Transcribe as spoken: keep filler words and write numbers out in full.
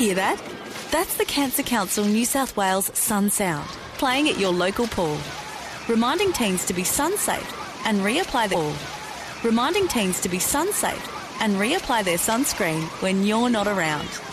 Hear that? That's the Cancer Council New South Wales Sun Sound, playing at your local pool. Reminding teens to be sun safe and reapply their pool. Reminding teens to be sun safe and reapply their sunscreen when you're not around.